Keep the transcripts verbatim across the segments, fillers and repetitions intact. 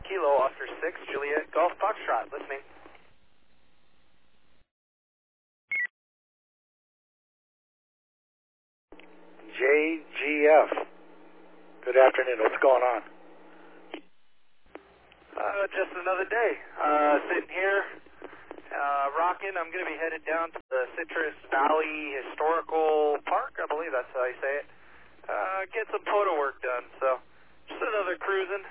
Kilo, Oscar six, Juliet, Golf Foxtrot, listening. J G F. Good afternoon. What's going on? Uh, just another day. Uh, sitting here, uh, rocking. I'm going to be headed down to the Citrus Valley Historical Park, I believe that's how you say it. Uh, get some photo work done, so just another cruising.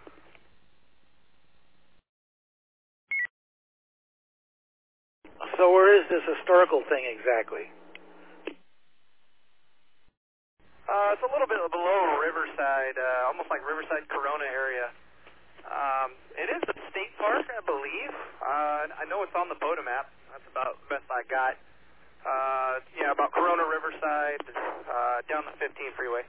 So where is this historical thing exactly? Uh, it's a little bit below Riverside, uh, almost like Riverside, Corona area. Um, it is a state park, I believe. Uh, I know it's on the photo map. That's about the best I got. Uh, yeah, about Corona, Riverside, uh, down the fifteen freeway.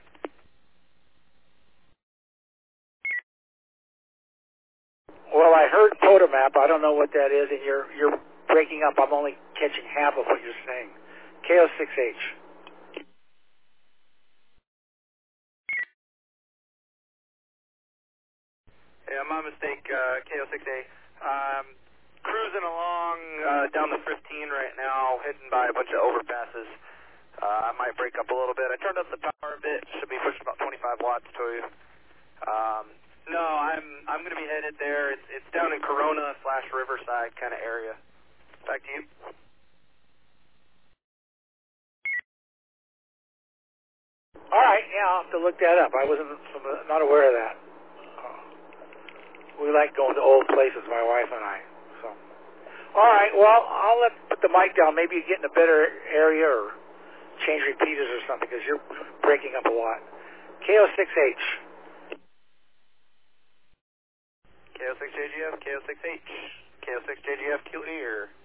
Well, I heard Potomap. I don't know what that is, and you're you're breaking up. I'm only catching half of what you're saying. K O six H. Yeah, my mistake, uh, K O six A. Um, cruising along uh, down the fifteen right now, heading by a bunch of overpasses. Uh, I might break up a little bit. I turned up the power a bit. Should be pushing about twenty-five watts to you. Um, no, I'm I'm going to be headed there. It's it's down in Corona slash Riverside kind of area. Back to you. All right, yeah, I'll have to look that up. I wasn't not aware of that. Uh, we like going to old places, my wife and I. So, all right, well, I'll let put the mic down. Maybe you get in a better area or change repeaters or something because you're breaking up a lot. K O six H. K O six J G F, K O six H, K O six J G F, clear.